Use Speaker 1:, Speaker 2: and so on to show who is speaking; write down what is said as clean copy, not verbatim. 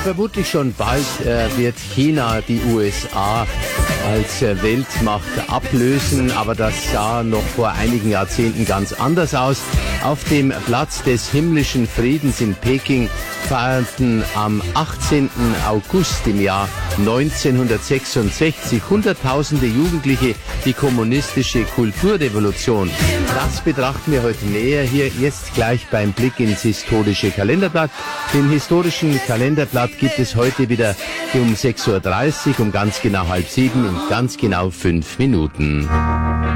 Speaker 1: Vermutlich schon bald wird China die USA als Weltmacht ablösen, aber das sah noch vor einigen Jahrzehnten ganz anders aus. Auf dem Platz des himmlischen Friedens in Peking feierten am 18. August im Jahr 1966 Hunderttausende Jugendliche die kommunistische Kulturrevolution. Das betrachten wir heute näher hier jetzt gleich beim Blick ins historische Kalenderblatt. Den historischen Kalenderblatt gibt es heute wieder um 6:30 Uhr, um ganz genau 6:30, in ganz genau 5 Minuten.